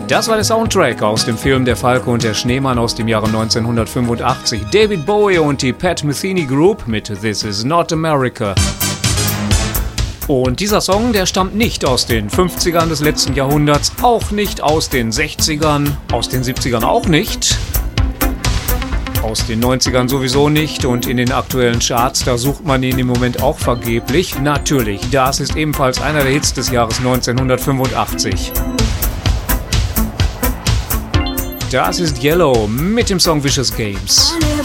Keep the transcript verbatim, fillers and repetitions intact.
Das war der Soundtrack aus dem Film Der Falke und der Schneemann aus dem Jahre neunzehnhundertfünfundachtzig. David Bowie und die Pat Metheny Group mit This Is Not America. Und dieser Song, der stammt nicht aus den fünfzigern des letzten Jahrhunderts, auch nicht aus den sechzigern, aus den siebzigern auch nicht, aus den neunzigern sowieso nicht und in den aktuellen Charts, da sucht man ihn im Moment auch vergeblich. Natürlich, das ist ebenfalls einer der Hits des Jahres neunzehnhundertfünfundachtzig. Das ist Yellow mit dem Song Vicious Games. I